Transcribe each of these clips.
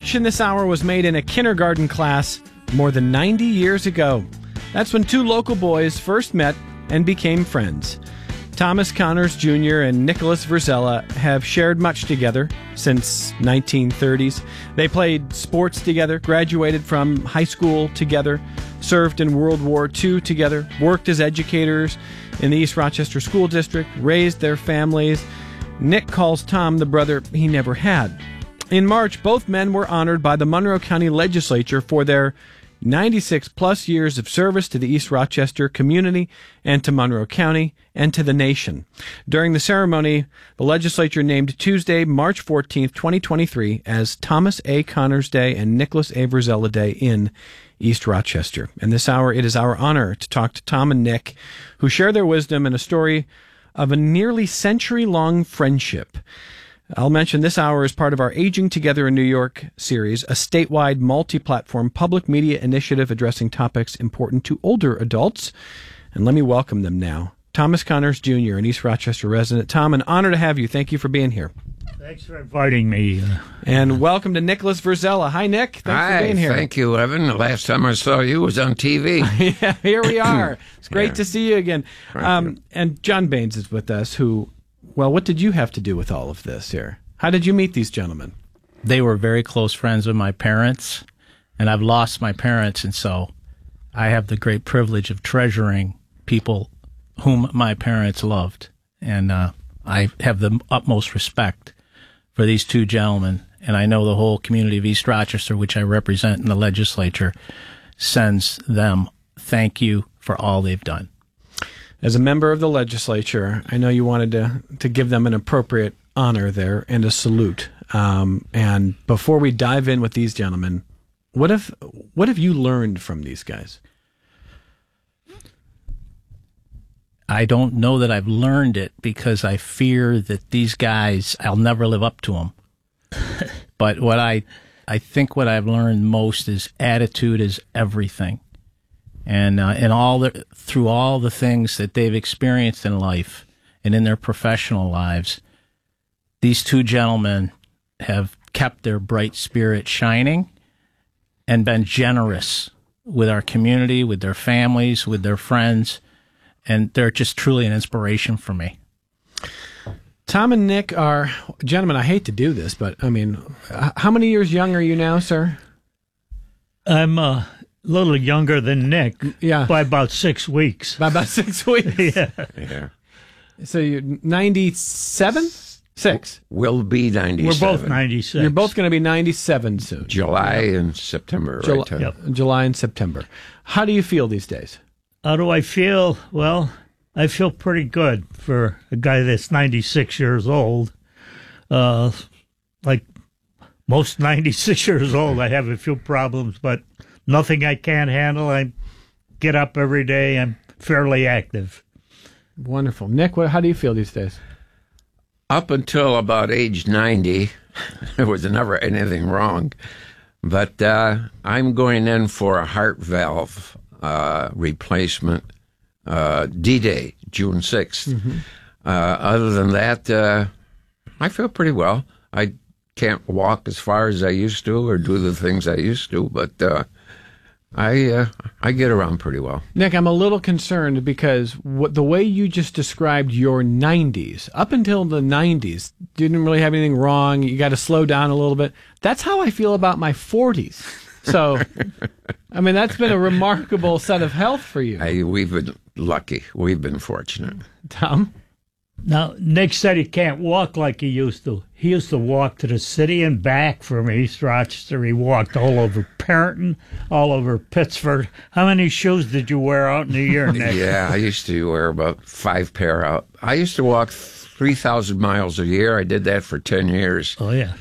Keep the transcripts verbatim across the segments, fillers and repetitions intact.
connection this hour was made in a kindergarten class more than ninety years ago. That's when two local boys first met and became friends. Thomas Connors Junior and Nicholas Verzella have shared much together since nineteen thirties. They played sports together, graduated from high school together, served in World War Two together, worked as educators in the East Rochester School District, raised their families. Nick calls Tom the brother he never had. In March, both men were honored by the Monroe County Legislature for their ninety-six plus years of service to the East Rochester community and to Monroe County and to the nation. During the ceremony, the legislature named Tuesday, March fourteenth, twenty twenty-three as Thomas A. Connors Day and Nicholas A. Verzella Day in East Rochester. And this hour, it is our honor to talk to Tom and Nick, who share their wisdom in a story of a nearly century-long friendship. I'll mention this hour is part of our Aging Together in New York series, a statewide multi-platform public media initiative addressing topics important to older adults. And let me welcome them now. Thomas Connors Junior, an East Rochester resident. Tom, an honor to have you. Thank you for being here. Thanks for inviting me. And welcome to Nicholas Verzella. Hi, Nick. Thanks Hi, for being here. Thank you, Evan. The last time I saw you was on T V. Yeah, here we are. It's great Yeah. to see you again. Um, and John Baines is with us, who... Well, what did you have to do with all of this here? How did you meet these gentlemen? They were very close friends with my parents, and I've lost my parents, and so I have the great privilege of treasuring people whom my parents loved. And uh, I have the utmost respect for these two gentlemen, and I know the whole community of East Rochester, which I represent in the legislature, sends them thank you for all they've done. As a member of the legislature, I know you wanted to, to give them an appropriate honor there and a salute. Um, and before we dive in with these gentlemen, what have what have you learned from these guys? I don't know that I've learned it because I fear that these guys, I'll never live up to them. But what I, I think what I've learned most is attitude is everything. And uh, and all the, through all the things that they've experienced in life and in their professional lives, these two gentlemen have kept their bright spirit shining and been generous with our community, with their families, with their friends, and they're just truly an inspiration for me. Tom and Nick are, gentlemen, I hate to do this, but I mean, how many years young are you now, sir? I'm uh, a little younger than Nick Yeah. by about six weeks. By about six weeks. Yeah. Yeah. So you're ninety-seven? Six. Will be ninety-seven. We're both ninety-six. You're both going to be ninety-seven soon. July and September, July, right? Tom? Yep. July and September. How do you feel these days? How do I feel? Well, I feel pretty good for a guy that's ninety-six years old. Uh, like most ninety-six years old, I have a few problems, but nothing I can't handle. I get up every day. I'm fairly active. Wonderful. Nick, what, how do you feel these days? Up until about age ninety, there was never anything wrong. But uh, I'm going in for a heart valve uh, replacement uh, D-Day, June sixth. Mm-hmm. Uh, other than that, uh, I feel pretty well. I can't walk as far as I used to or do the things I used to, but uh, I uh, I get around pretty well. Nick, I'm a little concerned because what, the way you just described your nineties, up until the nineties, didn't really have anything wrong. You got to slow down a little bit. That's how I feel about my forties. So, I mean, that's been a remarkable set of health for you. I, we've been lucky. We've been fortunate. Tom? Now, Nick said he can't walk like he used to. He used to walk to the city and back from East Rochester. He walked all over Parenton, all over Pittsford. How many shoes did you wear out in a year, Nick? Yeah, I used to wear about five pair out. I used to walk three thousand miles a year. I did that for ten years. Oh, yeah.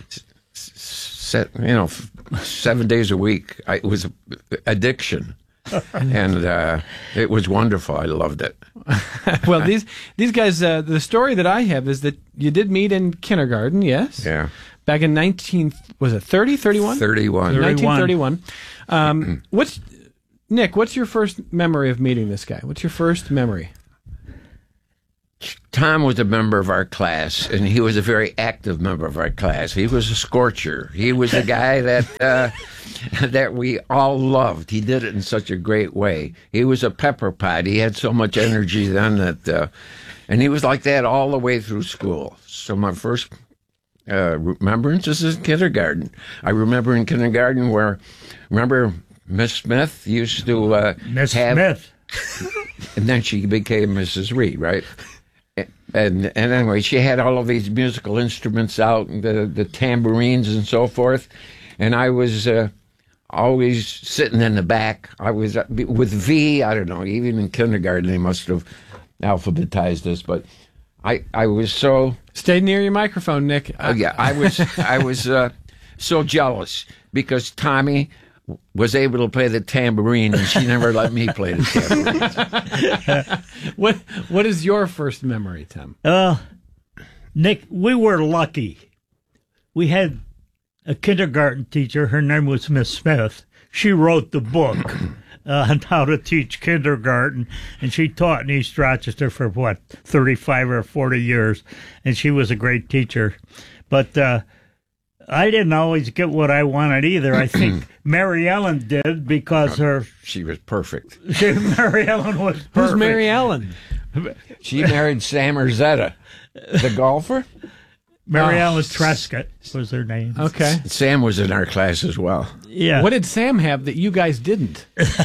Set, you know, seven days a week. I, it was addiction. And uh, it was wonderful. I loved it. Well, these these guys, uh, the story that I have is that you did meet in kindergarten, yes? Yeah. Back in nineteen, was it thirty, thirty-one? thirty-one. nineteen thirty-one. Um, what's, Nick, what's your first memory of meeting this guy? What's your first memory? Tom was a member of our class, and he was a very active member of our class. He was a scorcher. He was a guy that uh, that we all loved. He did it in such a great way. He was a pepper pot. He had so much energy then that, uh, and he was like that all the way through school. So my first uh, remembrances is kindergarten. I remember in kindergarten where, remember Miss Smith used to uh, Miss have, Smith, and then she became Missus Reed, right? And and anyway, she had all of these musical instruments out, the the tambourines and so forth, and I was uh, always sitting in the back. I was uh, with V. I don't know. Even in kindergarten, they must have alphabetized us, but I I was so Stay near your microphone, Nick. uh, yeah I was I was uh, so jealous because Tommy was able to play the tambourine, and she never let me play the tambourine. What What is your first memory, Tim? uh, Nick, we were lucky. We had a kindergarten teacher. Her name was Miss Smith. She wrote the book uh, on how to teach kindergarten, and she taught in East Rochester for, what, thirty-five or forty years, and she was a great teacher. But uh, I didn't always get what I wanted either. I think Mary Ellen did because her She was perfect. she, Mary Ellen was perfect. Who's Mary Ellen? She married Sam Erzetta, the golfer. Mary Oh. Ellen Trescott was her name. Okay. Sam was in our class as well. Yeah. What did Sam have that you guys didn't?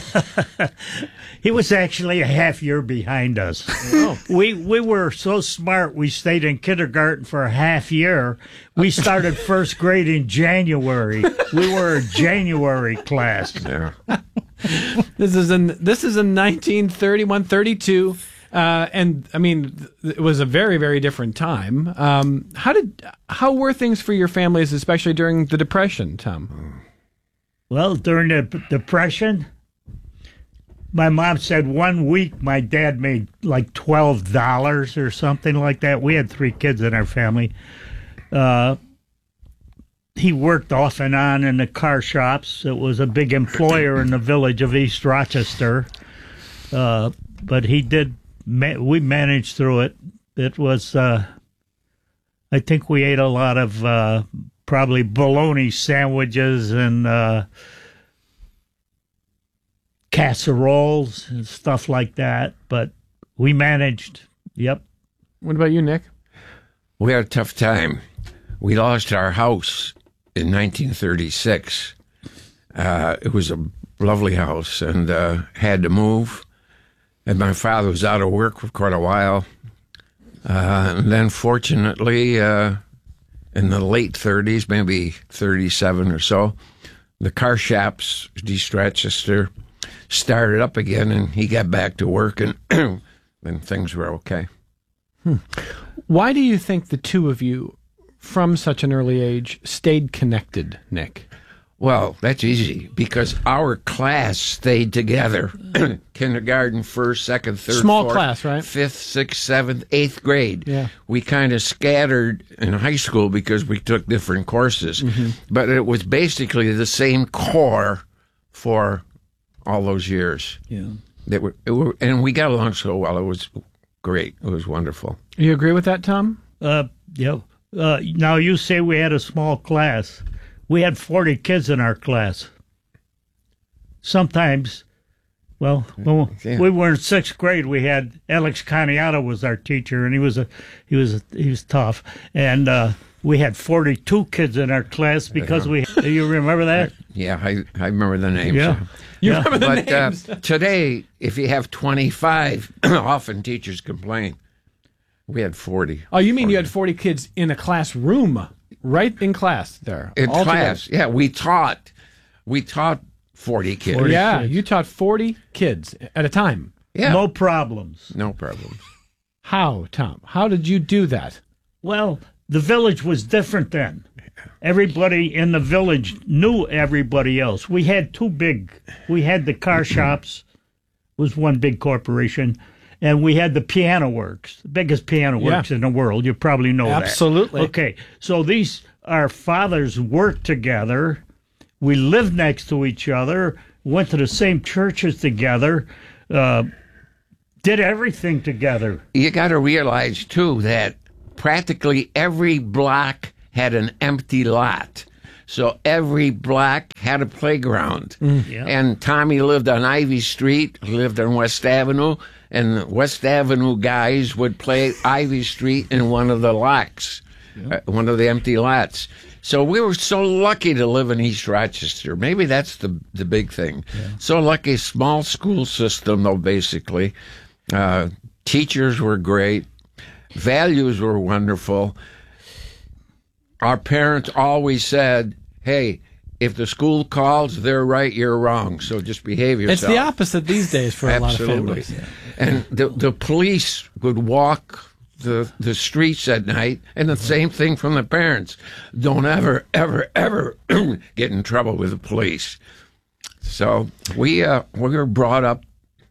He was actually a half year behind us. Oh. We we were so smart. We stayed in kindergarten for a half year. We started first grade in January. We were a January class. Yeah. This is in this is in nineteen thirty-one, thirty-two, uh, and I mean th- it was a very very different time. Um, how did how were things for your families, especially during the Depression, Tom? Well, during the p- Depression, my mom said one week my dad made like twelve dollars or something like that. We had three kids in our family. Uh, he worked off and on in the car shops. It was a big employer in the village of East Rochester. Uh, but he did, ma- we managed through it. It was, uh, I think we ate a lot of uh, probably bologna sandwiches and uh, casseroles and stuff like that. But we managed. Yep. What about you, Nick? We had a tough time. We lost our house in nineteen thirty-six. Uh, it was a lovely house, and uh, had to move. And my father was out of work for quite a while. Uh, and then, fortunately, uh, in the late thirties, maybe thirty-seven or so, the car shops, East Rochester, started up again, and he got back to work, and then things were okay. Hmm. Why do you think the two of you, from such an early age, stayed connected, Nick? Well, that's easy because our class stayed together. Kindergarten, first, second, third, Small fourth, class, right? fifth, sixth, seventh, eighth grade. Yeah. We kind of scattered in high school because we took different courses, Mm-hmm. but it was basically the same core for all those years. Yeah. That were, it were, and we got along so well. It was great. It was wonderful. You agree with that, Tom? Uh, yeah. Uh, now you say we had a small class. We had forty kids in our class. Sometimes, well, when Yeah. we were in sixth grade, we had Alex Caniata was our teacher, and he was a he was a, he was tough, and uh, we had forty-two kids in our class because we. You remember that? Yeah, I, I remember the names. Yeah. You Yeah. remember the But uh, names? today, if you have twenty-five, often teachers complain. We had forty. Oh, you mean you had forty kids in a classroom, right in class there? In all class, together. yeah, we taught. We taught forty kids. forty. Yeah, kids. you taught forty kids at a time. Yeah, No problems. no problems. How, Tom? How did you do that? Well, the village was different then. Everybody in the village knew everybody else. We had two big. We had the car shops, was one big corporation, and we had the piano works, the biggest piano Yeah. works in the world. You probably know that. Absolutely. Okay, so these our fathers worked together. We lived next to each other. Went to the same churches together. Uh, did everything together. You got to realize, too, that practically every block had an empty lot. So every block had a playground. Mm. Yeah. And Tommy lived on Ivy Street, lived on West Avenue, and the West Avenue guys would play Ivy Street in one of the locks, yeah. uh, one of the empty lots. So we were so lucky to live in East Rochester. Maybe that's the the big thing. Yeah. So lucky, small school system, though, basically. Uh, teachers were great. Values were wonderful. Our parents always said, hey, if the school calls, they're right, you're wrong, so just behave yourself. It's the opposite these days for a lot of families. Yeah. And the, the police would walk the, the streets at night, and the same thing from the parents. Don't ever, ever, ever get in trouble with the police. So we uh, we were brought up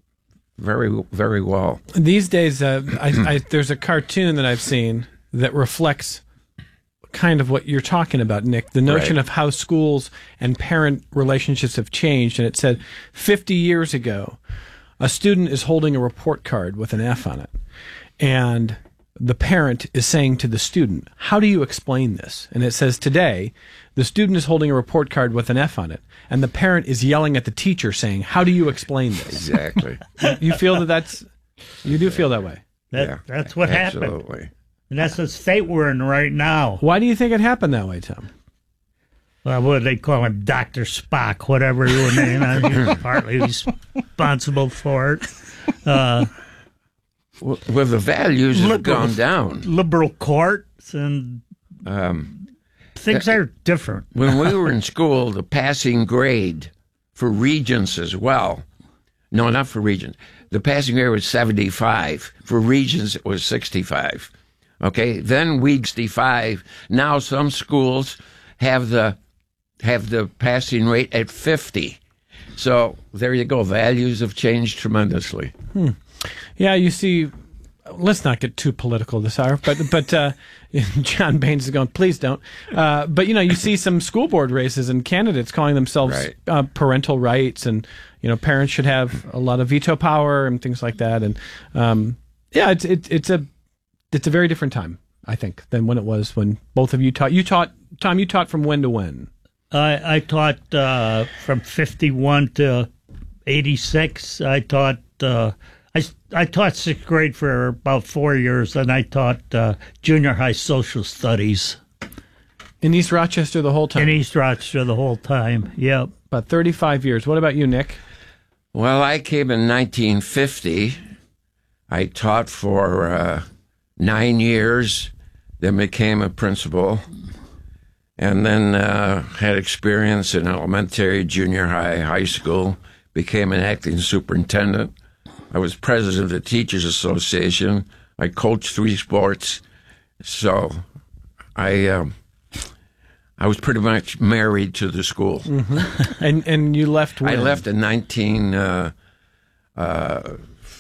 very, very well. These days, uh, I, I, there's a cartoon that I've seen that reflects kind of what you're talking about, Nick, the notion right. of how schools and parent relationships have changed. And it said fifty years ago, a student is holding a report card with an F on it. And the parent is saying to the student, how do you explain this? And it says today, the student is holding a report card with an F on it. And the parent is yelling at the teacher saying, how do you explain this? Exactly. You feel that that's, you do feel that way. That, yeah, that's what absolutely. happened. And that's the state we're in right now. Why do you think it happened that way, Tom? Well, what do they call him? Doctor Spock, whatever your name is. You're partly responsible for it. Uh, well, well, the values have liberal, gone down. Liberal courts and um, things uh, are different. When we were in school, the passing grade for regents as well. No, not for regents. The passing grade was seventy-five. For regents, it was sixty-five. Okay, then we sixty-five. Now some schools have the have the passing rate at fifty. So there you go. Values have changed tremendously. Hmm. Yeah, you see. Let's not get too political this hour, but but uh, John Baines is going. Please don't. Uh, but you know, you see some school board races and candidates calling themselves right. uh, parental rights, and you know, parents should have a lot of veto power and things like that. And um, yeah, it's it, it's a It's a very different time, I think, than when it was when both of you taught. You taught, Tom, you taught from when to when? I, I taught uh, from fifty-one to eighty-six. I taught uh, I, I taught sixth grade for about four years, and I taught uh, junior high social studies. In East Rochester the whole time? In East Rochester the whole time, yep. About thirty-five years. What about you, Nick? Well, I came in nineteen fifty. I taught for... Uh, Nine years, then became a principal, and then uh, had experience in elementary, junior high, high school, became an acting superintendent. I was president of the Teachers Association. I coached three sports. So I um, I was pretty much married to the school. Mm-hmm. And and you left when? I left in nineteen... Uh, uh,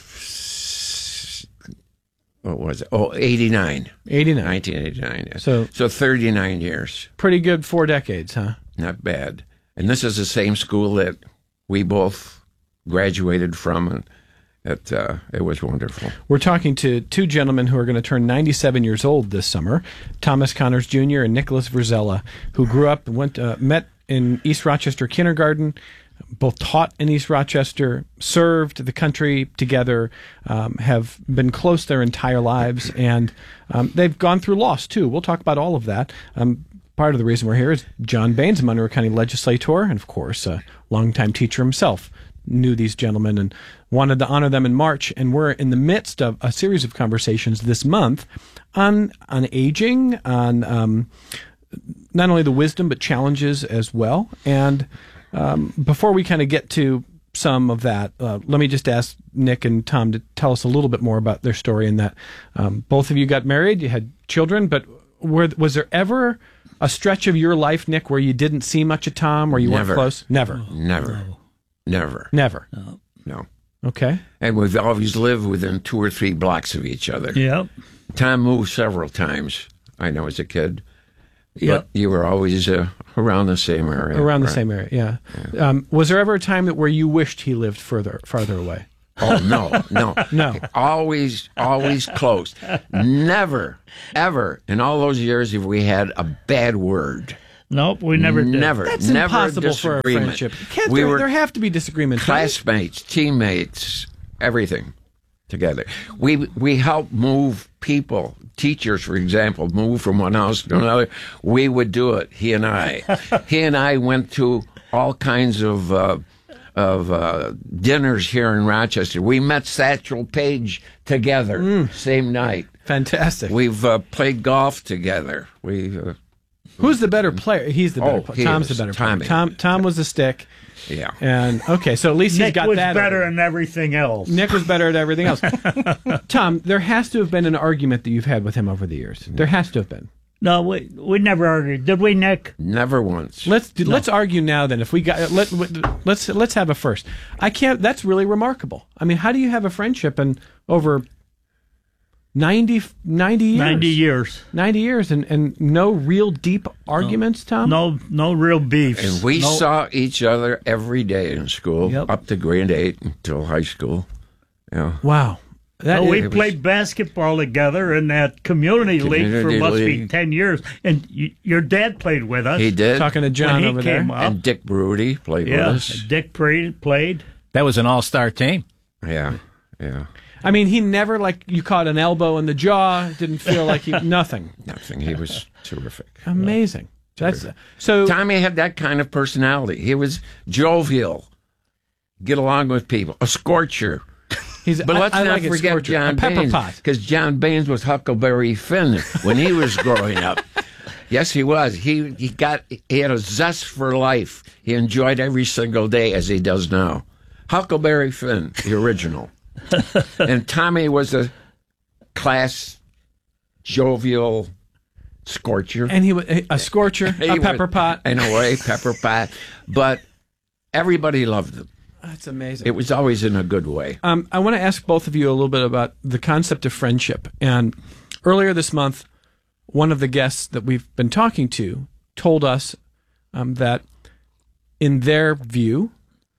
What was it? Oh, eighty-nine. eighty-nine. nineteen eighty-nine, yeah. So, so thirty-nine years. Pretty good four decades, huh? Not bad. And this is the same school that we both graduated from, and it, uh, it was wonderful. We're talking to two gentlemen who are going to turn ninety-seven years old this summer, Thomas Connors Junior and Nicholas Verzella, who grew up and went uh, met in East Rochester kindergarten, both taught in East Rochester, served the country together, um, have been close their entire lives, and um, they've gone through loss, too. We'll talk about all of that. Um, part of the reason we're here is John Baines, a Monroe County legislator, and, of course, a longtime teacher himself, knew these gentlemen and wanted to honor them in March, and we're in the midst of a series of conversations this month on, on aging, on um, not only the wisdom but challenges as well, and Um, before we kind of get to some of that, uh, let me just ask Nick and Tom to tell us a little bit more about their story in that um, both of you got married, you had children, but were, was there ever a stretch of your life, Nick, where you didn't see much of Tom, where you Never. weren't close? Never. Oh, Never. no. Never. Never. No. No. Okay. And we've always lived within two or three blocks of each other. Yep. Tom moved several times, I know, as a kid. Yep. But you were always uh, around the same area. Around the right? same area, yeah. yeah. Um, was there ever a time that where you wished he lived further farther away? Oh, no, no. No. Always, always close. Never, ever in all those years have we had a bad word. Nope, we never did. Never. That's never impossible for a disagreement. friendship. Can't We there, were there have to be disagreements. right? classmates, teammates, everything together. We we help move people. Teachers, for example, move from one house to another. We would do it. He and I. He and I went to all kinds of uh, of uh, dinners here in Rochester. We met Satchel Paige together same night. Fantastic. We've uh, played golf together. We. Uh, Who's the better player? He's the better Oh, player. he Tom's is. the better Tommy. player. Tom Tom was the stick. yeah. And okay, so at least he's Nick got was that. better over. than everything else. Nick was better at everything else. Tom, there has to have been an argument that you've had with him over the years. There has to have been. No, we we never argued, did we, Nick? Never once. Let's do, let's argue now. Then, if we got let let's let's have a first. I can't. That's really remarkable. I mean, how do you have a friendship and over ninety, ninety years? Ninety years. ninety years and, and no real deep arguments, Tom? No, no real beefs. And we no, saw each other every day in school, Yep. up to grade eight until high school. Yeah. Wow. That no, we is- it was- played basketball together in that community, league for Community must be league. ten years. And y- your dad played with us. He did. talking to John when he over came there. up. And Dick Broody played Yeah, with us. Dick Pre- played. That was an all-star team. Yeah. Yeah. I mean, he never, like, you caught an elbow in the jaw, didn't feel like he, nothing. Nothing. He was terrific. Amazing. That's so. Tommy had that kind of personality. He was jovial, get along with people, a scorcher. He's, But I- let's I not like it, forget Scorcher. John A pepper Baines, pot. because John Baines was Huckleberry Finn when he was growing up. Yes, he was. He he got he had a zest for life. He enjoyed every single day as he does now. Huckleberry Finn, the original, and Tommy was a class jovial scorcher. And he was a scorcher, He a was- pepper pot. in a way, pepper pot. But everybody loved him. That's amazing. It was always in a good way. Um, I want to ask both of you a little bit about the concept of friendship. And earlier this month, one of the guests that we've been talking to told us um, that, in their view,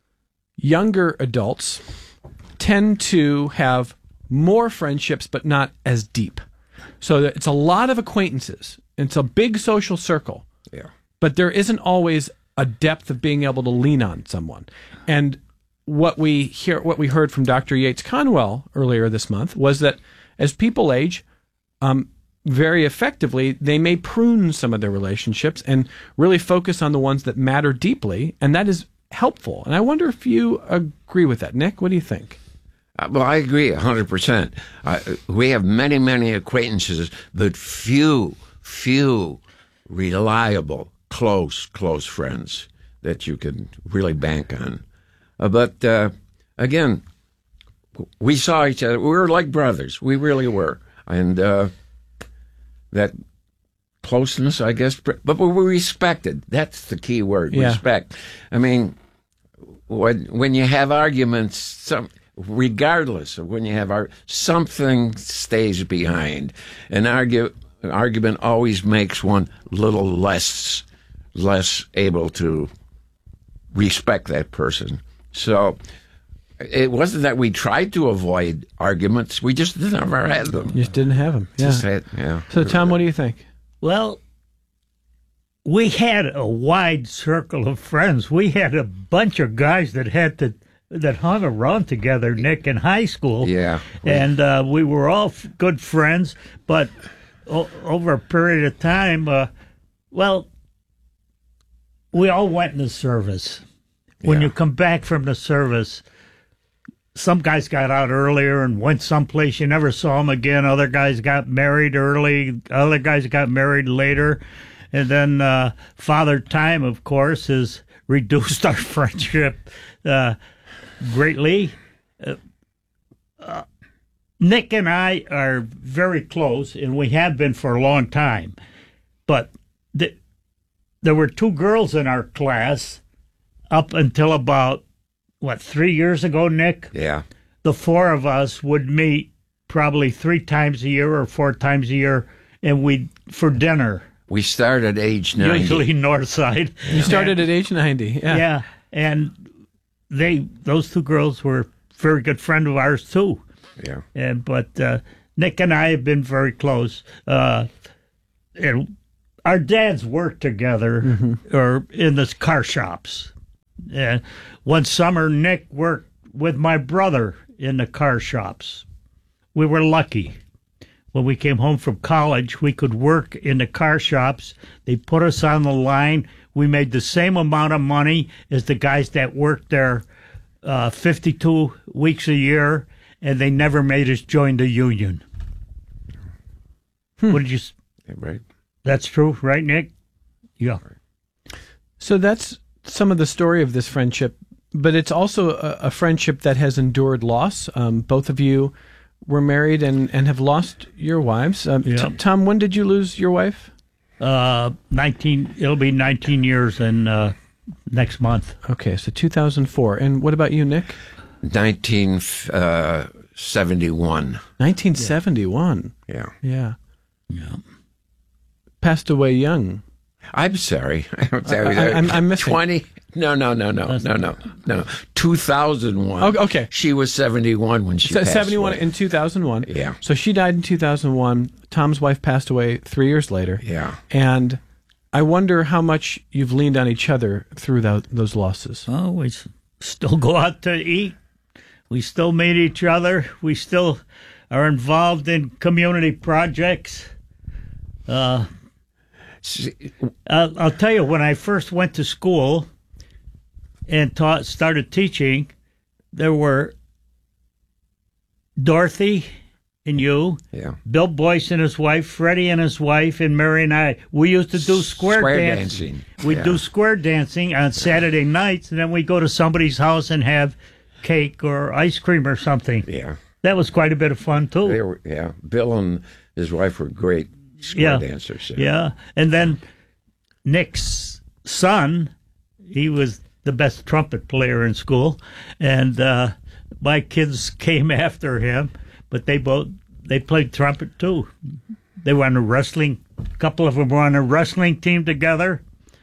younger adults tend to have more friendships, but not as deep. So that it's a lot of acquaintances. It's a big social circle, Yeah. but there isn't always a depth of being able to lean on someone. And what we hear, what we heard from Doctor Yates Conwell earlier this month was that as people age, um, very effectively, they may prune some of their relationships and really focus on the ones that matter deeply, and that is helpful. And I wonder if you agree with that, Nick. What do you think? Uh, Well, I agree one hundred percent. Uh, we have many, many acquaintances, but few, few reliable, close, close friends that you can really bank on. Uh, but uh, again, we saw each other. We were like brothers. We really were. And uh, that closeness, I guess, but we were respected. That's the key word, Yeah. respect. I mean, when, when you have arguments, some, regardless of when you have ar- something stays behind. An, argue, an argument always makes one little less less able to respect that person. So it wasn't that we tried to avoid arguments; we just never had them. You just didn't have them. Yeah. Just had, yeah. So, Tom, what do you think? Well, we had a wide circle of friends. We had a bunch of guys that had to that hung around together, Nick, in high school. Yeah. And uh, we were all f- good friends, but o- over a period of time, uh, well, we all went in the service. When Yeah. you come back from the service, some guys got out earlier and went someplace you never saw them again. Other guys got married early. Other guys got married later. And then uh, Father Time, of course, has reduced our friendship uh, greatly. Uh, uh, Nick and I are very close, and we have been for a long time. But th- there were two girls in our class up until about, what, three years ago, Nick? Yeah. The four of us would meet probably three times a year or four times a year, and we'd for dinner. We started age ninety. Usually north side. You started at age ninety. Yeah. Yeah, and they those two girls were very good friend of ours too. Yeah. And but uh, Nick and I have been very close. Uh, and our dads worked together, mm-hmm. or in the car shops. And one summer, Nick worked with my brother in the car shops. We were lucky. When we came home from college, we could work in the car shops. They put us on the line. We made the same amount of money as the guys that worked there uh, fifty-two weeks a year, and they never made us join the union. Hmm. What did you? Yeah, right. That's true, right, Nick? Yeah. So that's some of the story of this friendship, but it's also a, a friendship that has endured loss. Um, both of you were married and, and have lost your wives. Um, yeah. T- Tom, when did you lose your wife? Uh, nineteen. It'll be nineteen years in uh, next month. Okay, so two thousand four. And what about you, Nick? nineteen seventy-one. nineteen seventy-one. Yeah. Yeah. Yeah. Passed away young. I'm sorry. I'm sorry. I, I'm, I'm missing. twenty? No, no, no, no, no, no, no. two thousand one. Oh, okay. She was seventy-one when she so, passed seventy-one away. in two thousand one. Yeah. So she died in two thousand one. Tom's wife passed away three years later. Yeah. And I wonder how much you've leaned on each other through that, those losses. Oh, we still go out to eat. We still meet each other. We still are involved in community projects. Uh, I'll, I'll tell you, when I first went to school and taught, started teaching, there were Dorothy and you, yeah. Bill Boyce and his wife, Freddie and his wife, and Mary and I. We used to do square, square dance. dancing. We'd yeah. do square dancing on Saturday nights, and then we'd go to somebody's house and have cake or ice cream or something. Yeah. That was quite a bit of fun, too. They were, yeah. Bill and his wife were great square yeah. dancers. Yeah. yeah. And then Nick's son, he was the best trumpet player in school, and uh, my kids came after him, but they both they played trumpet too. They were on a wrestling. A couple of them were on a wrestling team together.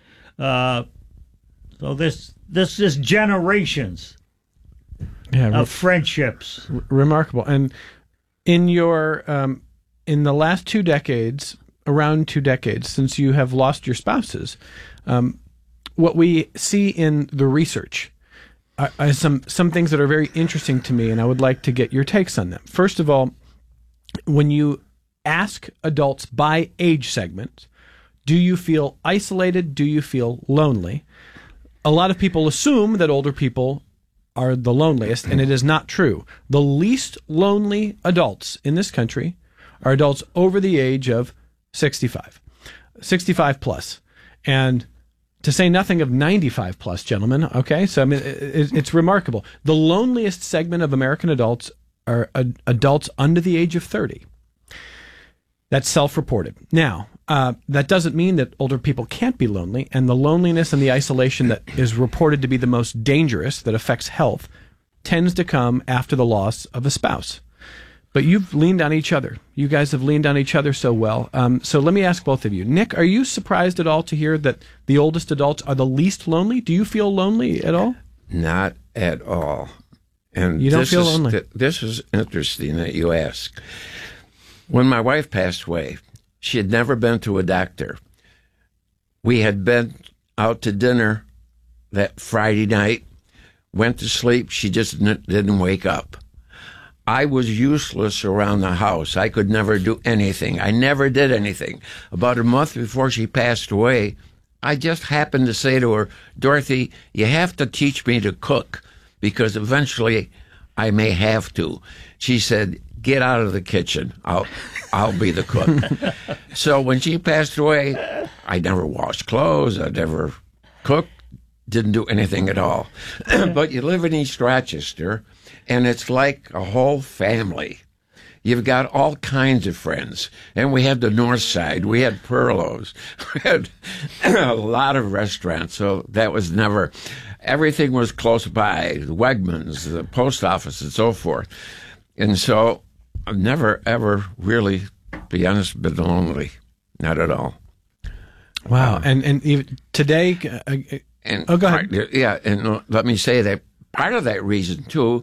Uh, so this this is generations yeah, of re- friendships. R- remarkable. And in your um, in the last two decades, around two decades since you have lost your spouses, um, what we see in the research are, are some some things that are very interesting to me, and I would like to get your takes on them. First of all, when you ask adults by age segment, do you feel isolated? Do you feel lonely? A lot of people assume that older people are the loneliest, and it is not true. The least lonely adults in this country are adults over the age of sixty-five, sixty-five plus, and to say nothing of ninety-five plus, gentlemen. Okay, so I mean, it, it's remarkable. The loneliest segment of American adults are ad- adults under the age of thirty. That's self-reported. Now, uh, that doesn't mean that older people can't be lonely, and the loneliness and the isolation that is reported to be the most dangerous, that affects health, tends to come after the loss of a spouse. But you've leaned on each other. You guys have leaned on each other so well. Um, so let me ask both of you. Nick, are you surprised at all to hear that the oldest adults are the least lonely? Do you feel lonely at all? Not at all. And you don't this feel is, lonely? Th- this is interesting that you ask. When my wife passed away, she had never been to a doctor. We had been out to dinner that Friday night, went to sleep. She just n- didn't wake up. I was useless around the house. I could never do anything. I never did anything. About a month before she passed away, I just happened to say to her, Dorothy, you have to teach me to cook because eventually I may have to. She said, get out of the kitchen. I'll I'll be the cook. So when she passed away, I never washed clothes. I never cooked. Didn't do anything at all. But you live in East Rochester, and it's like a whole family. You've got all kinds of friends. And we had the North Side. We had Perlo's. We had a lot of restaurants. So that was never, everything was close by. The Wegmans, the post office, and so forth. And so I've never, ever really, to be honest, been lonely. Not at all. Wow. Um, and and even today... Uh, And oh, go ahead. Part, yeah, and let me say that part of that reason, too,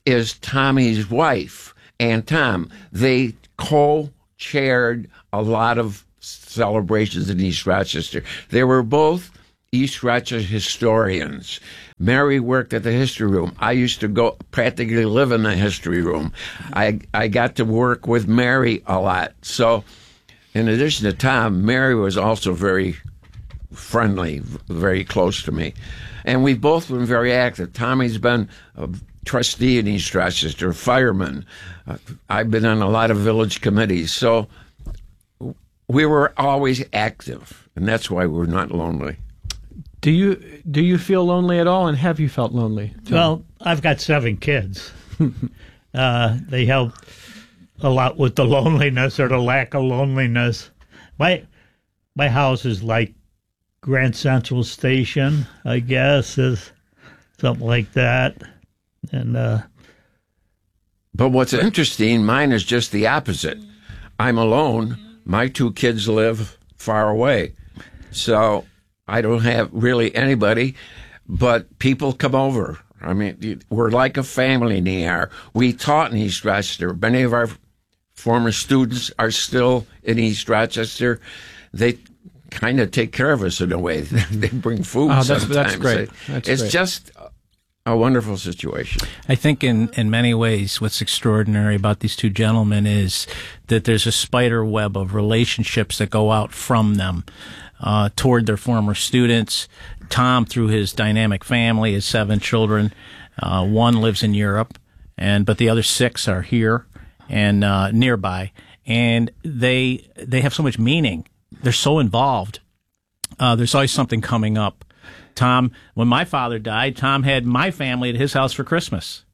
is Tommy's wife, Aunt Tom. They co-chaired a lot of celebrations in East Rochester. They were both East Rochester historians. Mary worked at the history room. I used to go practically live in the history room. I I got to work with Mary a lot. So in addition to Tom, Mary was also very friendly, very close to me. And we've both been very active. Tommy's been a trustee in East Rochester, fireman. Uh, I've been on a lot of village committees. So we were always active, and that's why we're not lonely. Do you do you feel lonely at all, and have you felt lonely? Well, I've got seven kids. uh, they help a lot with the loneliness or the lack of loneliness. My my house is like Grand Central Station, I guess, is something like that. And uh, but what's interesting, mine is just the opposite. I'm alone. My two kids live far away, so I don't have really anybody, but people come over. I mean, we're like a family in E R. We taught in East Rochester. Many of our former students are still in East Rochester. They kind of take care of us in a way. They bring food oh, that's, sometimes. That's great. That's it's great. just a wonderful situation. I think in, in many ways what's extraordinary about these two gentlemen is that there's a spider web of relationships that go out from them uh, toward their former students. Tom, through his dynamic family, his seven children, uh, one lives in Europe, and but the other six are here and uh, nearby, and they they have so much meaning. They're so involved. Uh, there's always something coming up. Tom, when my father died, Tom had my family at his house for Christmas.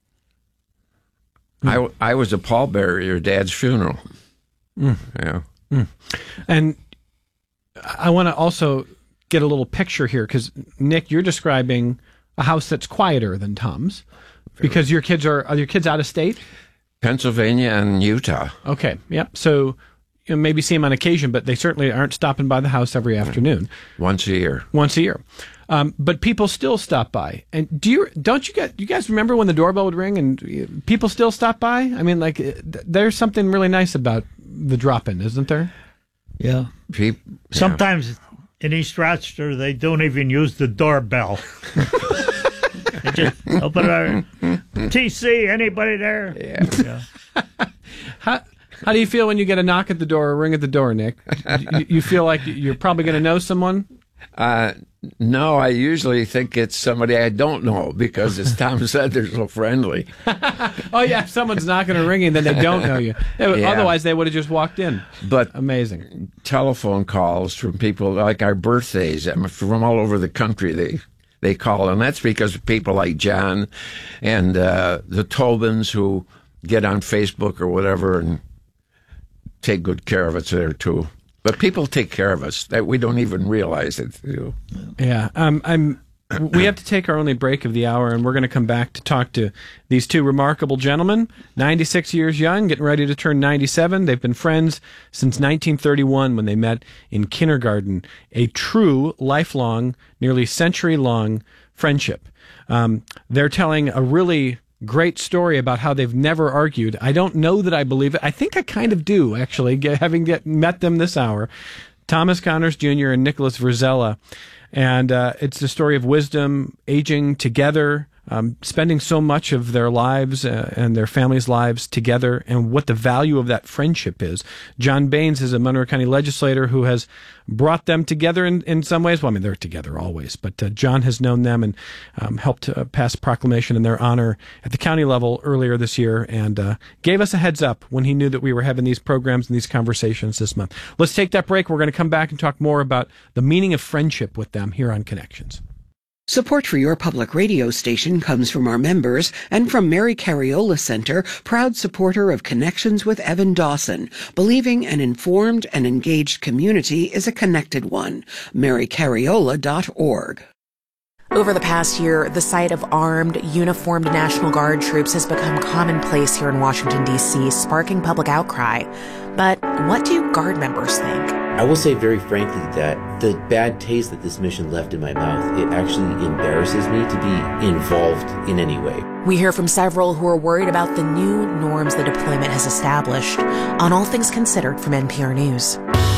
I, I was a pallbearer at your dad's funeral. Mm. Yeah. Mm. And I want to also get a little picture here, because, Nick, you're describing a house that's quieter than Tom's, because your kids are, are your kids out of state? Pennsylvania and Utah. Okay, yep. So you know, maybe see them on occasion, but they certainly aren't stopping by the house every afternoon. Once a year. Once a year. Um, but people still stop by. And do you don't you get you guys remember when the doorbell would ring and people still stop by? I mean, like, there's something really nice about the drop-in, isn't there? Yeah. People, yeah. Sometimes in East Rochester, they don't even use the doorbell. They just open our T C, anybody there? Yeah. Yeah. How, how do you feel when you get a knock at the door or a ring at the door, Nick? You, you feel like you're probably going to know someone? Uh, no, I usually think it's somebody I don't know because, as Tom said, they're so friendly. Oh, yeah, if someone's knocking or ringing, then they don't know you. They, yeah. Otherwise, they would have just walked in. But amazing. Telephone calls from people, like our birthdays, from all over the country, they they call, and that's because of people like John and uh, the Tobins who get on Facebook or whatever and take good care of us there, too. But people take care of us that we don't even realize it. You know. Yeah, um, I'm. We have to take our only break of the hour, and we're going to come back to talk to these two remarkable gentlemen, ninety-six years young, getting ready to turn ninety-seven. They've been friends since nineteen thirty-one when they met in kindergarten. A true, lifelong, nearly century-long friendship. Um, they're telling a really great story about how they've never argued. I don't know that I believe it. I think I kind of do, actually, get, having get, met them this hour. Thomas Connors Junior and Nicholas Verzella. And uh, it's the story of wisdom, aging together, um, spending so much of their lives uh, and their families' lives together, and what the value of that friendship is. John Baines is a Monroe County legislator who has brought them together in, in some ways. Well, I mean, they're together always, but uh, John has known them and um, helped uh, pass a proclamation in their honor at the county level earlier this year, and uh, gave us a heads up when he knew that we were having these programs and these conversations this month. Let's take that break. We're going to come back and talk more about the meaning of friendship with them here on Connections. Support for your public radio station comes from our members and from Mary Cariola Center, proud supporter of Connections with Evan Dawson, believing an informed and engaged community is a connected one. mary cariola dot org. Over the past year, the sight of armed, uniformed National Guard troops has become commonplace here in Washington, D C, sparking public outcry. But what do Guard members think? I will say very frankly that the bad taste that this mission left in my mouth, it actually embarrasses me to be involved in any way. We hear from several who are worried about the new norms the deployment has established. On All Things Considered from N P R News.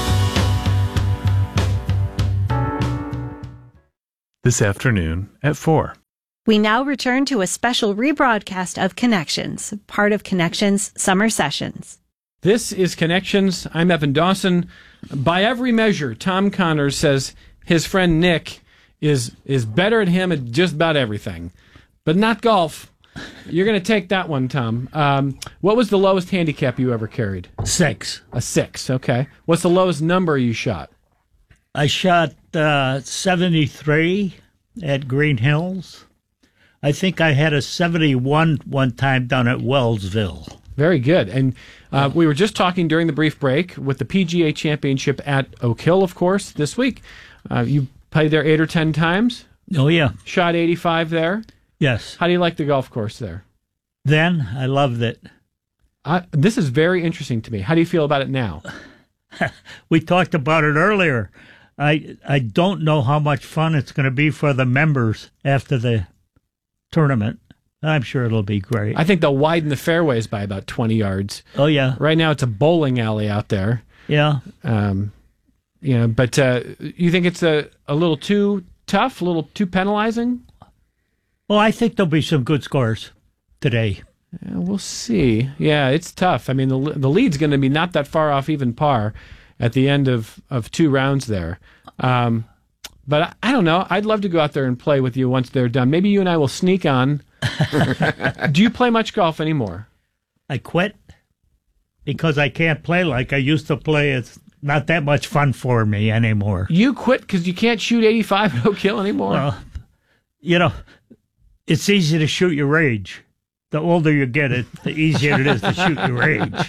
This afternoon at four. We now return to a special rebroadcast of Connections, part of Connections Summer Sessions. This is Connections. I'm Evan Dawson. By every measure, Tom Connors says his friend Nick is is better at him at just about everything, but not golf. You're going to take that one, Tom. Um, what was the lowest handicap you ever carried? Six. A six, okay. What's the lowest number you shot? I shot uh, seventy-three at Green Hills. I think I had a seventy-one one time down at Wellsville. Very good. And uh, we were just talking during the brief break with the P G A Championship at Oak Hill, of course, this week. Uh, you played there eight or ten times. Oh, yeah. Shot eighty-five there. Yes. How do you like the golf course there? Then I loved it. Uh, this is very interesting to me. How do you feel about it now? We talked about it earlier. I I don't know how much fun it's going to be for the members after the tournament. I'm sure it'll be great. I think they'll widen the fairways by about twenty yards. Oh, yeah. Right now it's a bowling alley out there. Yeah. Um, you know, but uh, you think it's a, a little too tough, a little too penalizing? Well, I think there'll be some good scores today. Yeah, we'll see. Yeah, it's tough. I mean, the the lead's going to be not that far off even par at the end of, of two rounds there. Um, but I, I don't know. I'd love to go out there and play with you once they're done. Maybe you and I will sneak on. Do you play much golf anymore? I quit because I can't play like I used to play. It's not that much fun for me anymore. You quit because you can't shoot eighty-five at Oak Hill anymore? Well, you know, it's easy to shoot your age. The older you get, it the easier it is to shoot your age.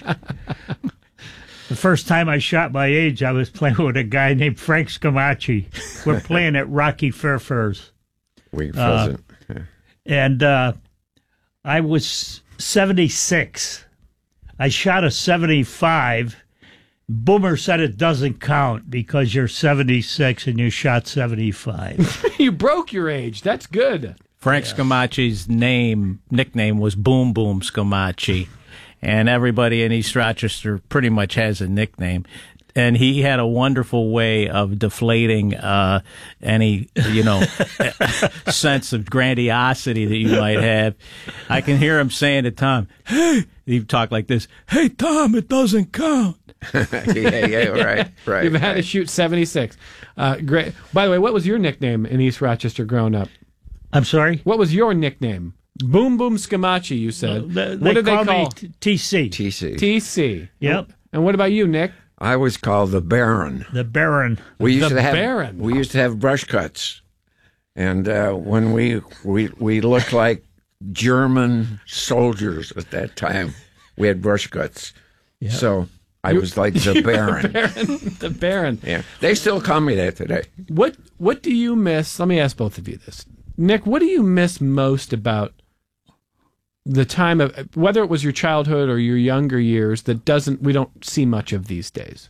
The first time I shot my age, I was playing with a guy named Frank Scamacci. We're playing at Rocky Fairfirs. We Pheasant. Uh, and uh, I was seventy-six. I shot a seventy-five. Boomer said it doesn't count because you're seventy-six and you shot seventy-five. You broke your age. That's good. Frank Yeah. Scamacci's name, nickname was Boom Boom Scamacci, and everybody in East Rochester pretty much has a nickname. And he had a wonderful way of deflating uh, any, you know, sense of grandiosity that you might have. I can hear him saying to Tom, "Hey," he'd talk like this, "Hey, Tom, it doesn't count." yeah, yeah, right, right. You've had right. to shoot seventy-six. Uh, great. By the way, what was your nickname in East Rochester growing up? I'm sorry? What was your nickname? Boom Boom Scamacci, you said. They, what did they call call? me t- T C. T C. T C. Yep. And what about you, Nick? I was called the Baron. The Baron. We used The to have Baron. we used to have brush cuts, and uh, when we we we looked like German soldiers at that time, we had brush cuts. So I was like the Baron. Baron. The Baron. Yeah, they still call me that today. What What do you miss? Let me ask both of you this. Nick, what do you miss most about the time of, whether it was your childhood or your younger years, that doesn't we don't see much of these days?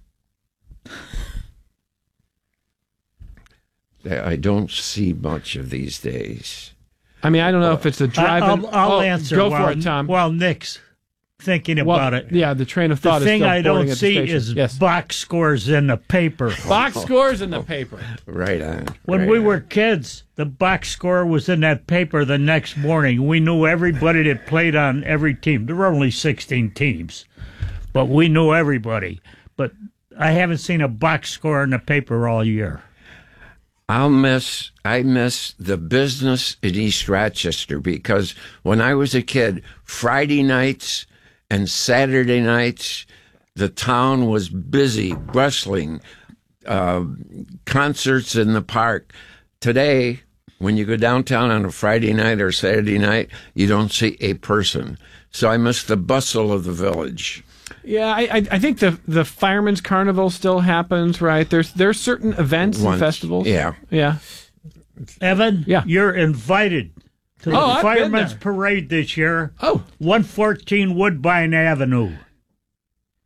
I don't see much of these days. I mean, I don't know if it's a drive. I'll, I'll oh, answer. Go while, for it, Tom. While Nick's thinking Well, about it. Yeah, the train of thought The is thing still I boarding don't at the see station. is yes. box scores in the paper. box scores in the paper. Right on. When right we on. were kids, the box score was in that paper the next morning. We knew everybody that played on every team. There were only sixteen teams, but we knew everybody. But I haven't seen a box score in the paper all year. I'll miss I miss the business in East Rochester, because when I was a kid, Friday nights and Saturday nights, the town was busy, bustling, uh, concerts in the park. Today, when you go downtown on a Friday night or Saturday night, you don't see a person. So I miss the bustle of the village. Yeah, I, I I think the the Fireman's Carnival still happens, right? There's there's certain events Once, and festivals. yeah. yeah. Evan, Yeah. you're invited to the Oh, I've been Fireman's there. Parade this year. Oh, one fourteen Woodbine Avenue.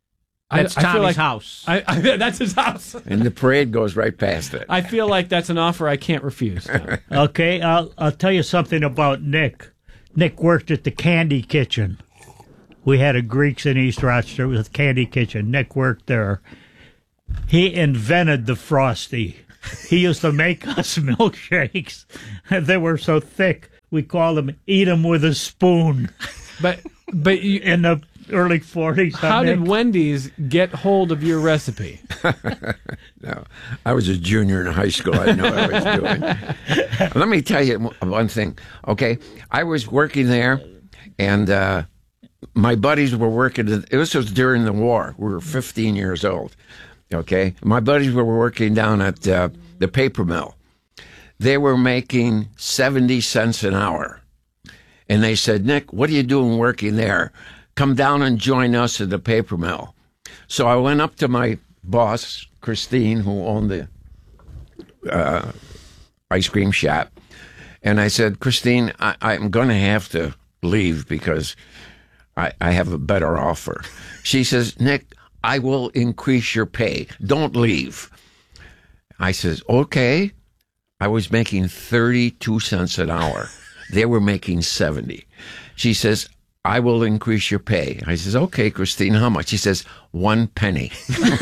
That's I, I feel Tommy's like house. I, I, that's his house. And the parade goes right past it. I feel like that's an offer I can't refuse. Okay, I'll, I'll tell you something about Nick. Nick worked at the Candy Kitchen. We had a Greeks in East Rochester with a Candy Kitchen. Nick worked there. He invented the Frosty. He used to make us milkshakes. They were so thick, we called them eat them with a spoon. But but you, in the early forties. How did Wendy's get hold of your recipe? No, I was a junior in high school. I didn't know what I was doing. Let me tell you one thing. Okay, I was working there, and uh, my buddies were working. This was during the war. We were fifteen years old. Okay, my buddies were working down at uh, the paper mill. They were making seventy cents an hour, and they said, "Nick, what are you doing working there? Come down and join us at the paper mill." So I went up to my boss, Christine, who owned the uh, ice cream shop, and I said, "Christine, I, I'm going to have to leave because I, I have a better offer." She says, "Nick, I will increase your pay. Don't leave." I says, "Okay." I was making thirty-two cents an hour. They were making seventy. She says, "I will increase your pay." I says, "Okay, Christine, how much?" She says, "One penny."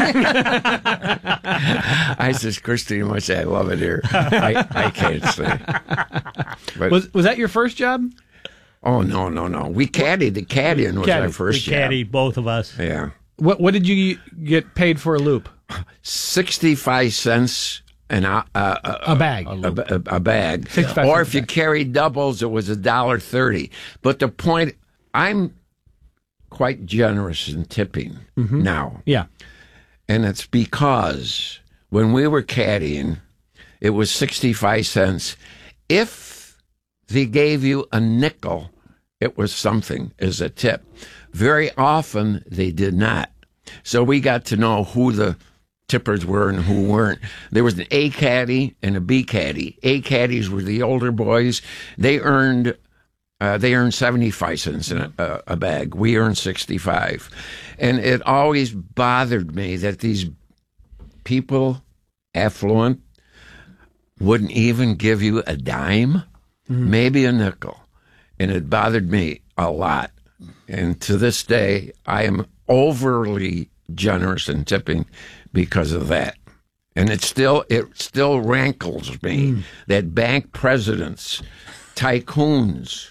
I says, "Christine, much I love it here." I, I can't say. But, was was that your first job? Oh, no, no, no. We caddied. The caddying was Caddy. our first we job. caddied, both of us. Yeah. What what did you get paid for a loop? sixty-five cents an uh, uh, A bag. A, a, a bag. sixty-five Or cents if a you bag. carried doubles, it was a dollar thirty. But the point, I'm quite generous in tipping now. Yeah. And it's because when we were caddying, it was sixty-five cents. If they gave you a nickel, it was something as a tip. Very often, they did not. So we got to know who the tippers were and who weren't. There was an A caddy and a B caddy. A caddies were the older boys. They earned uh, they earned seventy-five cents in a, a bag. We earned sixty-five. And it always bothered me that these people, affluent, wouldn't even give you a dime, maybe a nickel. And it bothered me a lot. And to this day, I am overly generous in tipping because of that. And it still it still rankles me mm. that bank presidents, tycoons,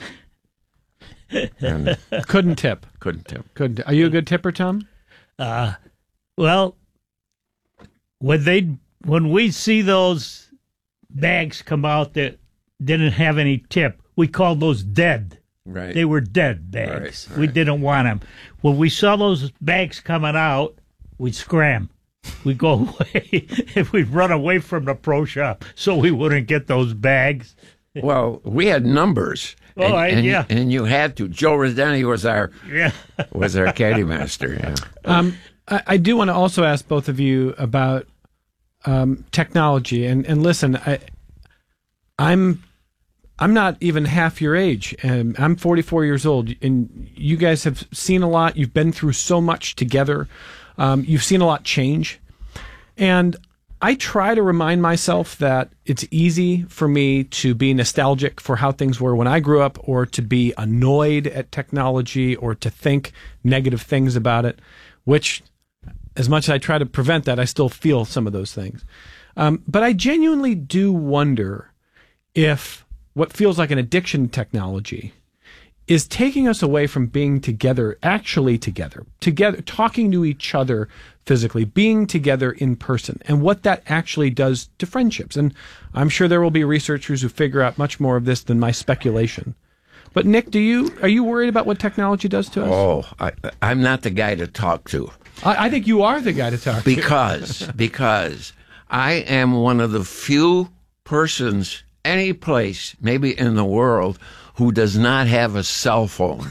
and couldn't tip. Couldn't tip. Couldn't. Are you a good tipper, Tom? Uh, well, when they when we see those bags come out that didn't have any tip, we called those dead. Right. They were dead bags. Right, We right. didn't want them. When we saw those bags coming out, we'd scram. We'd go away. If we'd run away from the pro shop so we wouldn't get those bags. Well, we had numbers. Oh, and, I- and, yeah. and you had to. Joe Redeni was our Yeah. was our caddy master. Yeah. Um, I, I do want to also ask both of you about um, technology. And, and listen, I, I'm I'm not even half your age. Um, I'm forty-four years old, and you guys have seen a lot. You've been through so much together. Um, you've seen a lot change. And I try to remind myself that it's easy for me to be nostalgic for how things were when I grew up, or to be annoyed at technology, or to think negative things about it, which, as much as I try to prevent that, I still feel some of those things. Um, but I genuinely do wonder if what feels like an addiction to technology is taking us away from being together, actually together, together, talking to each other physically, being together in person, and what that actually does to friendships. And I'm sure there will be researchers who figure out much more of this than my speculation. But Nick, do you are you worried about what technology does to us? Oh, I, I'm not the guy to talk to. I, I think you are the guy to talk to. Because, because I am one of the few persons, any place, maybe in the world, who does not have a cell phone.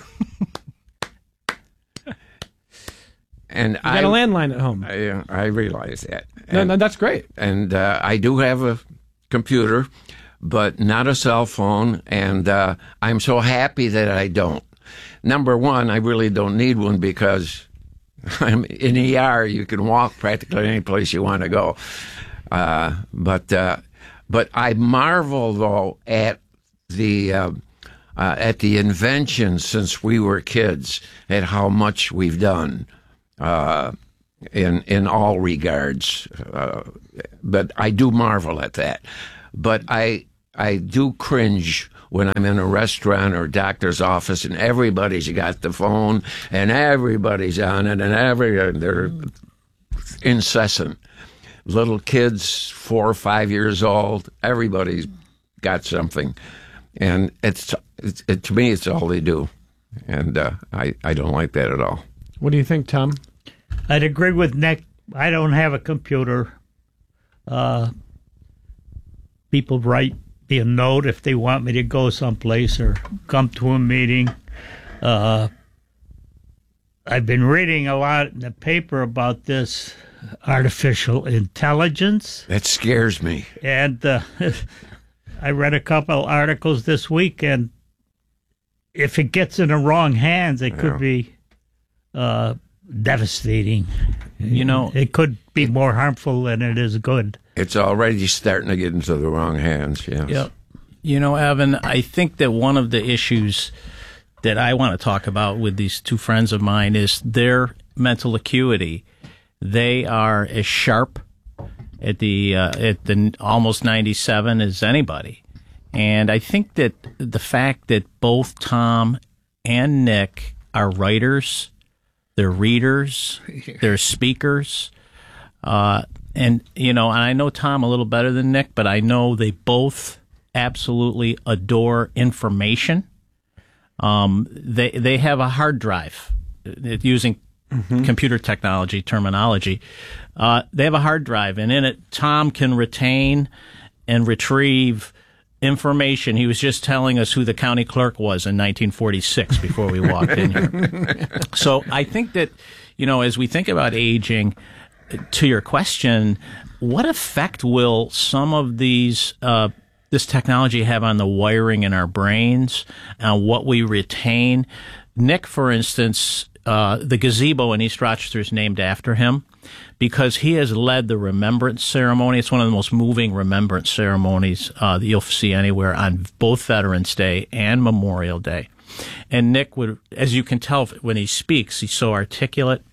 And You I got a landline at home. I, I realize that. No, And, no, that's great. and uh, I do have a computer, but not a cell phone, and uh, I'm so happy that I don't. Number one, I really don't need one because In E R, you can walk practically any place you want to go. Uh, but uh, but I marvel though at the uh, uh, at the invention since we were kids, at how much we've done uh, in in all regards. Uh, but I do marvel at that. But I I do cringe when I'm in a restaurant or doctor's office and everybody's got the phone and everybody's on it and every they're incessant. Little kids, four or five years old, everybody's got something, and it's, it's it, to me it's all they do, and uh, I I don't like that at all. What do you think, Tom? I'd agree with Nick. I don't have a computer. Uh, people write me a note if they want me to go someplace or come to a meeting. Uh, I've been reading a lot in the paper about this artificial intelligence. That scares me. And uh, I read a couple articles this week, and if it gets in the wrong hands, it could Yeah. be uh, devastating. You know, it could be more harmful than it is good. It's already starting to get into the wrong hands. Yes. Yeah. You know, Evan, I think that one of the issues that I want to talk about with these two friends of mine is their mental acuity. They are as sharp at the uh, at the almost ninety-seven as anybody, and I think that the fact that both Tom and Nick are writers, they're readers, they're speakers, uh, and you know, and I know Tom a little better than Nick, but I know they both absolutely adore information. Um, they they have a hard drive using Mm-hmm. computer technology terminology. Uh, they have a hard drive, and in it, Tom can retain and retrieve information. He was just telling us who the county clerk was in nineteen forty-six before we walked in here. So I think that, you know, as we think about aging, to your question, what effect will some of these uh, this technology have on the wiring in our brains and what we retain? Nick, for instance, Uh, the gazebo in East Rochester is named after him because he has led the remembrance ceremony. It's one of the most moving remembrance ceremonies uh, that you'll see anywhere on both Veterans Day and Memorial Day. And Nick would, as you can tell when he speaks, he's so articulate,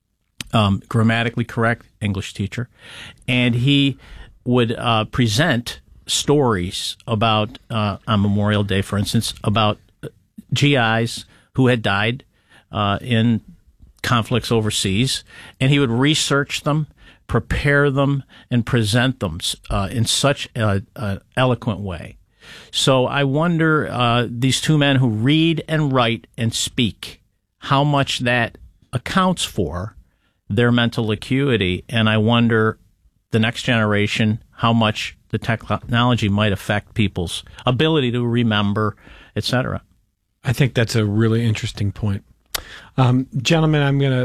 um, grammatically correct, English teacher, and he would uh, present stories about, uh, on Memorial Day, for instance, about G Is who had died Uh, in conflicts overseas, and he would research them, prepare them, and present them uh, in such an eloquent way. So I wonder, uh, these two men who read and write and speak, how much that accounts for their mental acuity, and I wonder the next generation, how much the technology might affect people's ability to remember, et cetera. I think that's a really interesting point. Um, gentlemen, I'm gonna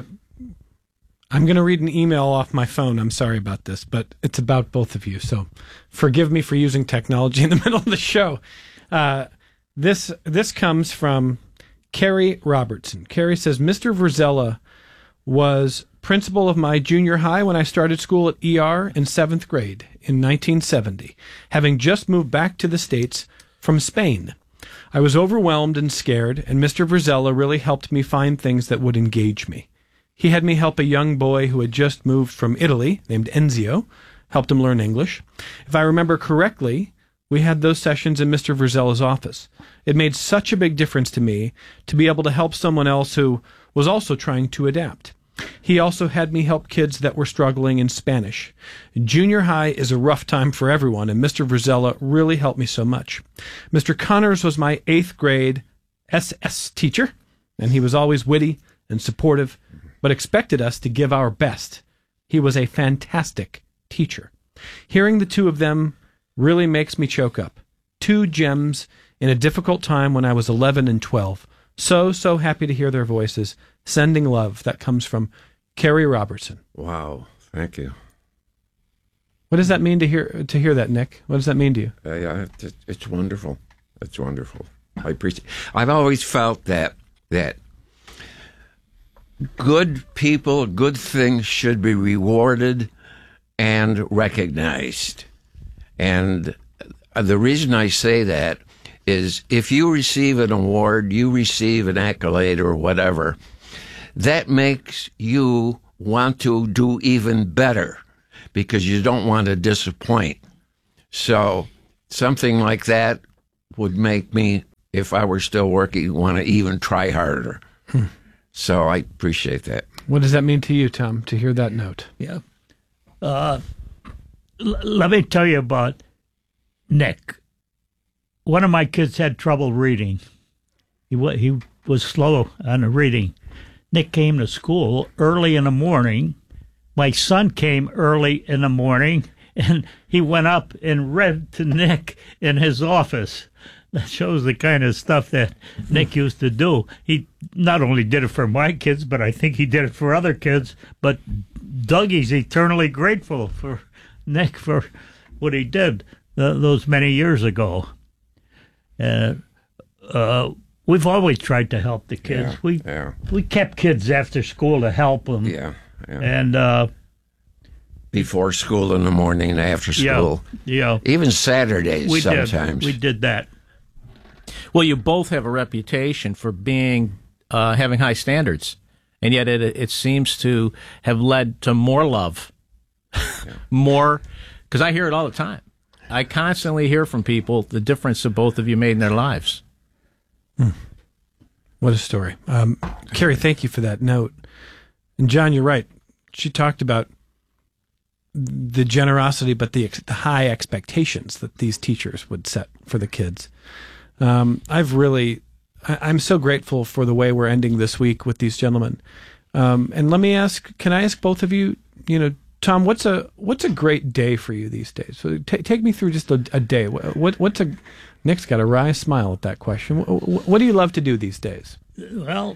I'm gonna read an email off my phone. I'm sorry about this, but it's about both of you. So forgive me for using technology in the middle of the show. Uh, this this comes from Carrie Robertson. Carrie says, Mister Verzella was principal of my junior high when I started school at E R in seventh grade in nineteen seventy, having just moved back to the States from Spain. I was overwhelmed and scared, and Mister Verzella really helped me find things that would engage me. He had me help a young boy who had just moved from Italy, named Enzio, helped him learn English. If I remember correctly, we had those sessions in Mister Verzella's office. It made such a big difference to me to be able to help someone else who was also trying to adapt. He also had me help kids that were struggling in Spanish. Junior high is a rough time for everyone, and Mister Verzella really helped me so much. Mister Connors was my eighth grade S S teacher, and he was always witty and supportive, but expected us to give our best. He was a fantastic teacher. Hearing the two of them really makes me choke up. Two gems in a difficult time when I was eleven and twelve. So, so happy to hear their voices. Sending love. That comes from Carrie Robertson. Wow. Thank you. What does that mean to hear to hear that, Nick? What does that mean to you? Uh, yeah, it's, it's wonderful. It's wonderful. I appreciate. I've always felt that that good people, good things should be rewarded and recognized. And the reason I say that is if you receive an award, you receive an accolade or whatever, that makes you want to do even better because you don't want to disappoint. So something like that would make me, if I were still working, want to even try harder. Hmm. So I appreciate that. What does that mean to you, Tom, to hear that note? Yeah. Uh, l- let me tell you about Nick. One of my kids had trouble reading. He, w- he was slow on the reading. Nick came to school early in the morning. My son came early in the morning, and he went up and read to Nick in his office. That shows the kind of stuff that Nick used to do. He not only did it for my kids, but I think he did it for other kids. But Dougie's eternally grateful for Nick for what he did uh, those many years ago. Uh, uh, we've always tried to help the kids. Yeah, we yeah. we kept kids after school to help them. Yeah, yeah. And uh, before school in the morning and after school. Yeah, yeah. Even Saturdays we sometimes. Did. We did that. Well, you both have a reputation for being uh, having high standards, and yet it it seems to have led to more love, yeah. more, because I hear it all the time. I constantly hear from people the difference that both of you made in their lives. Hmm. What a story. Um, Carrie, thank you for that note. And John, you're right. She talked about the generosity, but the, the high expectations that these teachers would set for the kids. Um, I've really, I, I'm so grateful for the way we're ending this week with these gentlemen. Um, and let me ask, can I ask both of you, you know, Tom, what's a what's a great day for you these days? So t- take me through just a, a day. What, what what's a Nick's got a wry smile at that question. What, what do you love to do these days? Well,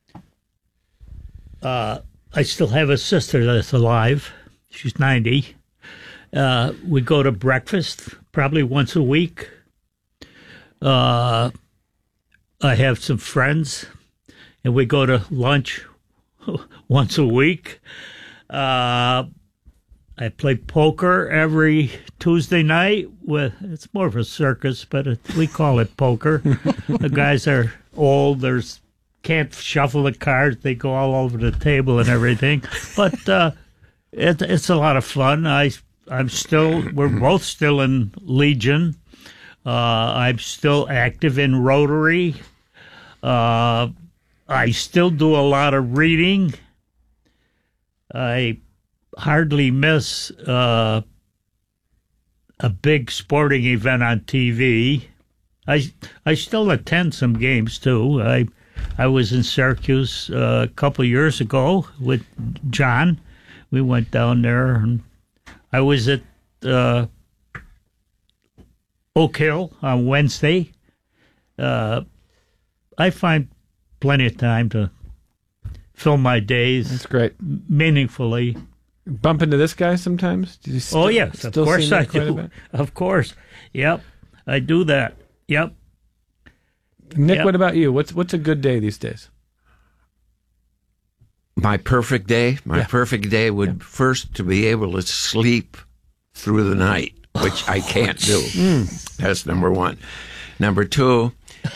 uh, I still have a sister that's alive. She's ninety. Uh, we go to breakfast probably once a week. Uh, I have some friends, and we go to lunch once a week. Uh, I play poker every Tuesday night. With it's more of a circus, but it, we call it poker. The guys are old. There's can't shuffle the cards. They go all over the table and everything. But uh, it, it's a lot of fun. I I'm still. We're both still in Legion. Uh, I'm still active in Rotary. Uh, I still do a lot of reading. I hardly miss uh, a big sporting event on T V. I I still attend some games too. I I was in Syracuse uh, a couple of years ago with John. We went down there, and I was at uh, Oak Hill on Wednesday. Uh, I find plenty of time to fill my days. That's great. Meaningfully. Bump into this guy sometimes? Do you still, oh, yes, of course I do. Of course. Yep, I do that. Yep. Nick, yep. What about you? What's what's a good day these days? My perfect day? My yeah. perfect day would yeah. first to be able to sleep through the night, which I can't do. Mm. That's number one. Number two,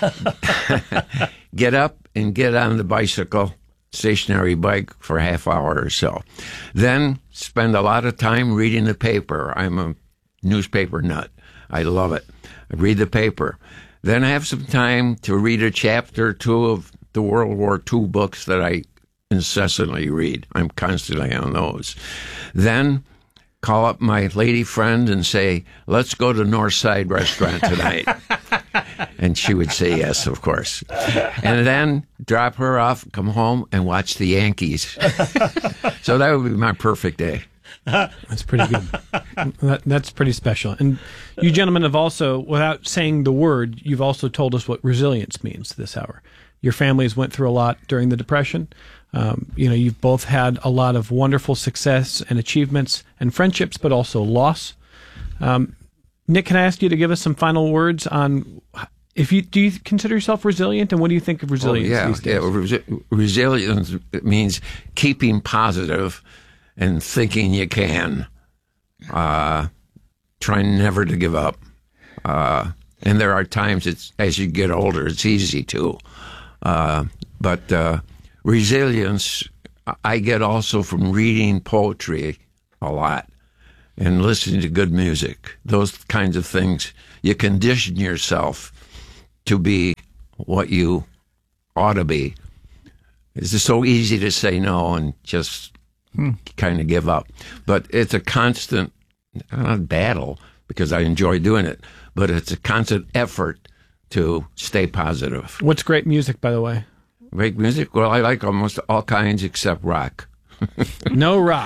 get up and get on the bicycle, stationary bike, for a half hour or so. Then spend a lot of time reading the paper. I'm a newspaper nut. I love it. I read the paper. Then I have some time to read a chapter or two of the World War Two books that I incessantly read. I'm constantly on those. Then call up my lady friend and say, let's go to Northside Restaurant tonight. And she would say yes, of course. And then drop her off, come home, and watch the Yankees. So that would be my perfect day. That's pretty good. that, that's pretty special. And you gentlemen have also, without saying the word, you've also told us what resilience means this hour. Your families went through a lot during the Depression. Um, you know, you've both had a lot of wonderful success and achievements and friendships, but also loss. Um, Nick, can I ask you to give us some final words on If you do you consider yourself resilient, and what do you think of resilience oh, yeah, these days? Yeah, Resi- resilience means keeping positive and thinking you can. Uh, trying never to give up. Uh, and there are times it's as you get older, it's easy to. Uh, but uh, resilience, I get also from reading poetry a lot and listening to good music. Those kinds of things. You condition yourself to be what you ought to be. It's just so easy to say no and just hmm. kind of give up. But it's a constant, not battle, because I enjoy doing it, but it's a constant effort to stay positive. What's great music, by the way? Great music? Well, I like almost all kinds except rock. No rock.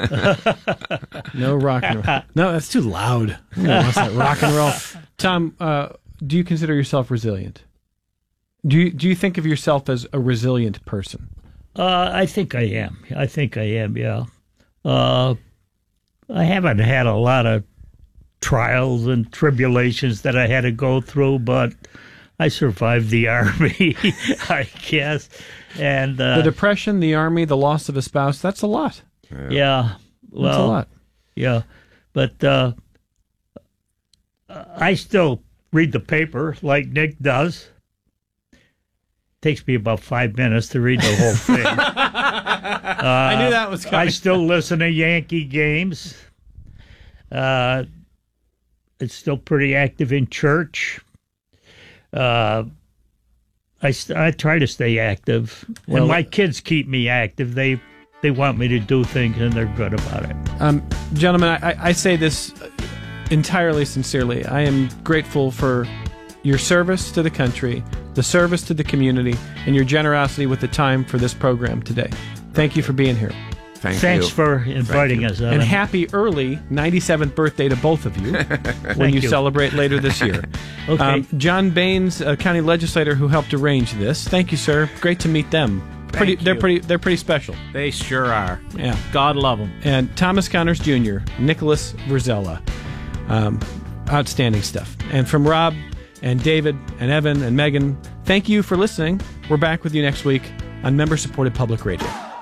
No rock and roll. No, that's too loud. What's that rock and roll? Tom, uh, do you consider yourself resilient? Do you do you think of yourself as a resilient person? Uh, I think I am. I think I am. Yeah. Uh, I haven't had a lot of trials and tribulations that I had to go through, but I survived the Army, I guess. And uh, the Depression, the Army, the loss of a spouse, that's a lot. Yeah. yeah well, that's a lot. Yeah. But uh, I still read the paper like Nick does. Takes me about five minutes to read the whole thing. uh, I knew that was coming. I still listen to Yankee games. Uh, it's still pretty active in church. Uh, I, st- I try to stay active. Well, and my kids keep me active. They they want me to do things, and they're good about it. Um, gentlemen, I, I say this entirely sincerely. I am grateful for your service to the country, the service to the community, and your generosity with the time for this program today. Thank you for being here. Thank Thanks you. for inviting us. Evan. And happy early ninety-seventh birthday to both of you when you, you celebrate later this year. Okay. Um, John Baines, a county legislator who helped arrange this. Thank you, sir. Great to meet them. Pretty, Thank they're you. pretty. They're pretty special. They sure are. Yeah. God love them. And Thomas Connors Junior, Nicholas Verzella. Um, outstanding stuff. And from Rob and David and Evan and Megan, thank you for listening. We're back with you next week on member-supported public radio.